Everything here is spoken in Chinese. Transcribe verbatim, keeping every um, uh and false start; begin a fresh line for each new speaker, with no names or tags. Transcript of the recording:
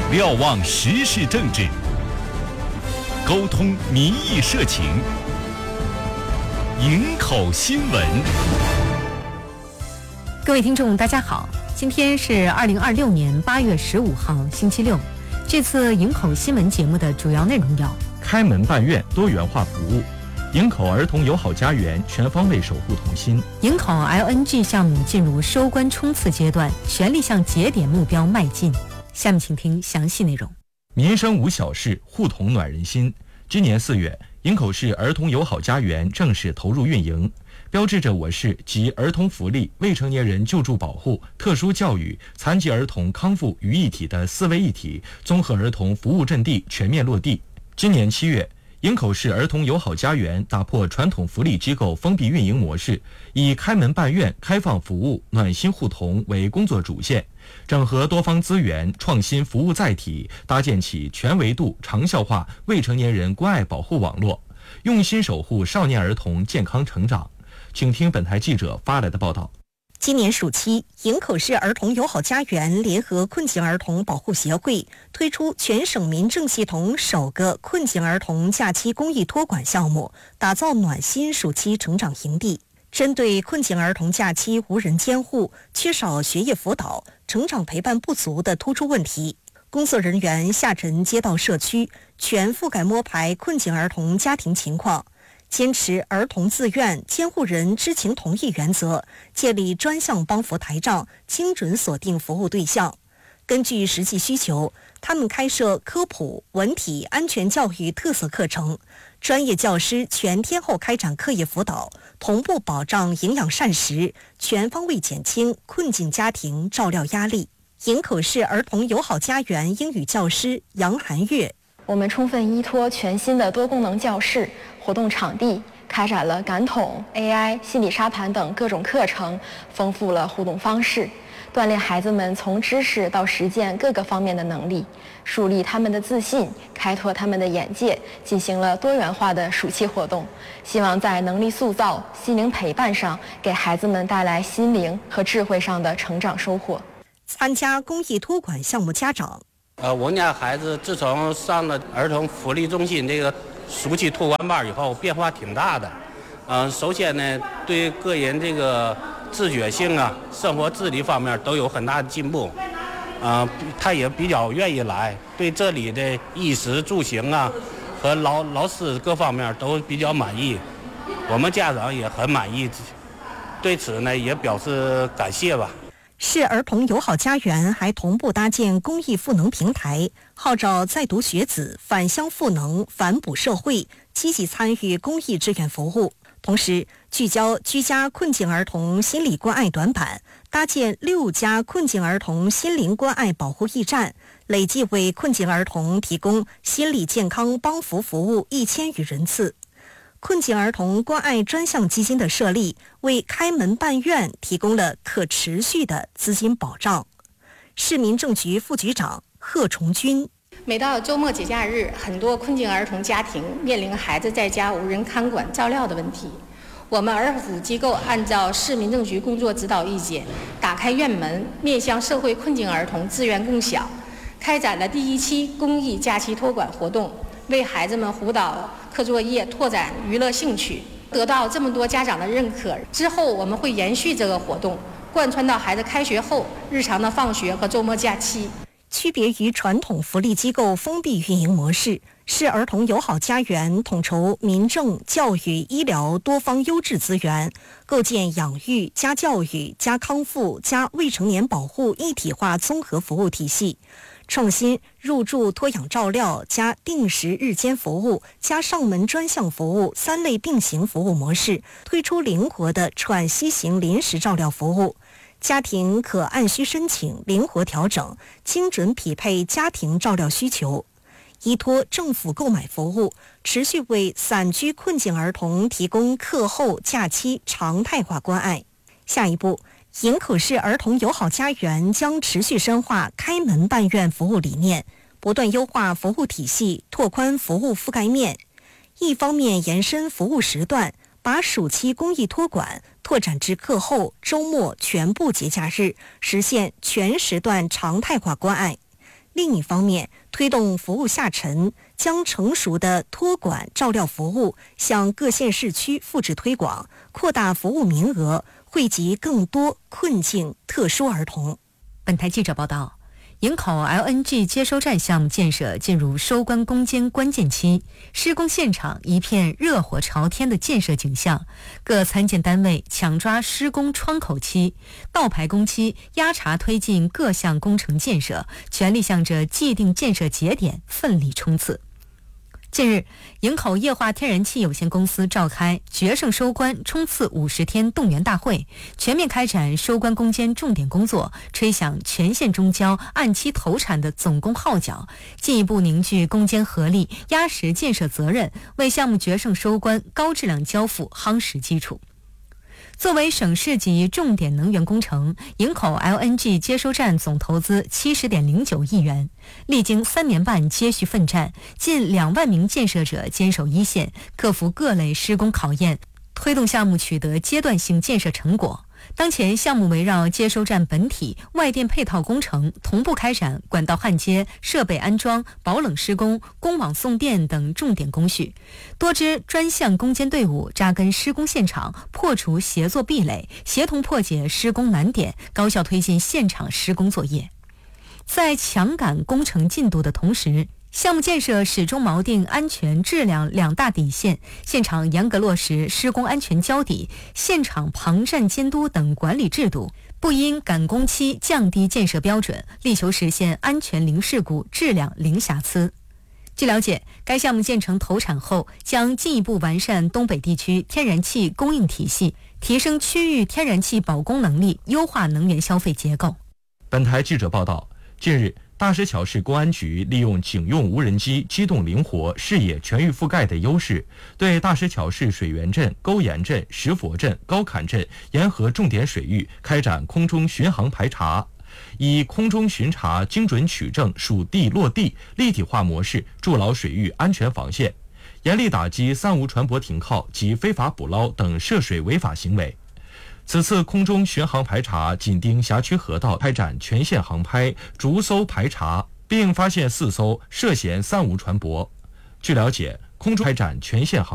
瞭望时事政治，沟通民意社情，营口新闻。
各位听众大家好，今天是二零二六年八月十五号星期六。这次营口新闻节目的主要内容有：
开门办院多元化服务，营口儿童友好家园全方位守护童心，
营口 L N G 项目进入收官冲刺阶段，全力向节点目标迈进。下面请听详细内容。
民生无小事，互童暖人心。今年四月，营口市儿童友好家园正式投入运营，标志着我市集儿童福利、未成年人救助保护、特殊教育、残疾儿童康复于一体的四位一体综合儿童服务阵地全面落地。今年七月，营口市儿童友好家园打破传统福利机构封闭运营模式，以开门办院、开放服务、暖心互童为工作主线，整合多方资源，创新服务载体，搭建起全维度、长效化未成年人关爱保护网络，用心守护少年儿童健康成长。请听本台记者发来的报道。
今年暑期，营口市儿童友好家园联合困境儿童保护协会推出全省民政系统首个困境儿童假期公益托管项目，打造暖心暑期成长营地。针对困境儿童假期无人监护、缺少学业辅导、成长陪伴不足的突出问题，工作人员下沉街道社区，全覆盖摸排困境儿童家庭情况，坚持儿童自愿、监护人知情同意原则，建立专项帮扶台账，精准锁定服务对象。根据实际需求，他们开设科普、文体、安全教育特色课程，专业教师全天候开展课业辅导，同步保障营养膳食，全方位减轻困境家庭照料压力。营口市儿童友好家园英语教师杨涵月：
我们充分依托全新的多功能教室、活动场地，开展了感统、A I、心理沙盘等各种课程，丰富了互动方式，锻炼孩子们从知识到实践各个方面的能力，树立他们的自信，开拓他们的眼界，进行了多元化的暑期活动，希望在能力塑造、心灵陪伴上，给孩子们带来心灵和智慧上的成长收获。
参加公益托管项目家长：
呃，我家孩子自从上了儿童福利中心这个暑期托管班以后，变化挺大的。嗯、呃，首先呢，对个人这个自觉性啊、生活自理方面都有很大的进步。嗯、呃，他也比较愿意来，对这里的衣食住行啊和老老师各方面都比较满意。我们家长也很满意，对此呢也表示感谢吧。
市儿童友好家园还同步搭建公益赋能平台，号召在读学子返乡赋能、反哺社会，积极参与公益志愿服务。同时，聚焦居家困境儿童心理关爱短板，搭建六家困境儿童心灵关爱保护驿站，累计为困境儿童提供心理健康帮扶服务一千余人次。困境儿童关爱专项基金的设立，为开门办院提供了可持续的资金保障。市民政局副局长贺崇军：
每到周末节假日，很多困境儿童家庭面临孩子在家无人看管照料的问题。我们儿福机构按照市民政局工作指导意见，打开院门，面向社会困境儿童自愿共享，开展了第一期公益假期托管活动，为孩子们辅导课作业，拓展娱乐兴趣，得到这么多家长的认可。之后我们会延续这个活动，贯穿到孩子开学后日常的放学和周末假期。
区别于传统福利机构封闭运营模式，市儿童友好家园统筹民政、教育、医疗多方优质资源，构建养育加教育加康复加未成年保护一体化综合服务体系，创新入住托养照料加定时日间服务加上门专项服务三类并行服务模式，推出灵活的喘息型临时照料服务。家庭可按需申请，灵活调整，精准匹配家庭照料需求。依托政府购买服务，持续为散居困境儿童提供课后假期常态化关爱。下一步，营口市儿童友好家园将持续深化开门办院服务理念，不断优化服务体系，拓宽服务覆盖面。一方面延伸服务时段，把暑期公益托管拓展至课后、周末全部节假日，实现全时段常态化关爱。 另一方面，推动服务下沉，将成熟的托管照料服务向各县市区复制推广，扩大服务名额，惠及更多困境特殊儿童。
本台记者报道，营口 L N G 接收站项目建设进入收官攻坚关键期，施工现场一片热火朝天的建设景象，各参建单位抢抓施工窗口期，倒排工期，压茬推进各项工程建设，全力向着既定建设节点奋力冲刺。近日，营口液化天然气有限公司召开决胜收官冲刺五十天动员大会，全面开展收官攻坚重点工作，吹响全线中交按期投产的总工号角，进一步凝聚攻坚合力，压实建设责任，为项目决胜收官、高质量交付夯实基础。作为省市级重点能源工程，营口 L N G 接收站总投资七十点零九亿元，历经三年半接续奋战，近两万名建设者坚守一线，克服各类施工考验，推动项目取得阶段性建设成果。当前项目围绕接收站本体、外电配套工程，同步开展管道焊接、设备安装、保冷施工、供网送电等重点工序，多支专项攻坚队伍扎根施工现场，破除协作壁垒，协同破解施工难点，高效推进现场施工作业。在强赶工程进度的同时，项目建设始终锚定安全、质量两大底线，现场严格落实施工安全交底、现场旁站监督等管理制度，不因赶工期降低建设标准，力求实现安全零事故、质量零瑕疵。据了解，该项目建成投产后，将进一步完善东北地区天然气供应体系，提升区域天然气保供能力，优化能源消费结构。
本台记者报道，近日，大石桥市公安局利用警用无人机机动灵活、视野全域覆盖的优势，对大石桥市水源镇、沟沿镇、石佛镇、高坎镇沿河重点水域开展空中巡航排查，以空中巡查精准取证、属地落地立体化模式筑牢水域安全防线，严厉打击三无船舶停靠及非法捕捞等涉水违法行为。此次空中巡航排查紧盯辖区河道开展全线航拍、逐艘排查，并发现四艘涉嫌三无船舶。据了解，空中开展全线航